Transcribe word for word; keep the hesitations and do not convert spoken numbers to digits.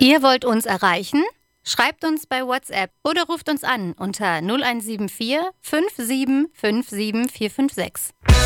Ihr wollt uns erreichen? Schreibt uns bei WhatsApp oder ruft uns an unter null eins sieben vier fünf sieben fünf sieben vier fünf sechs.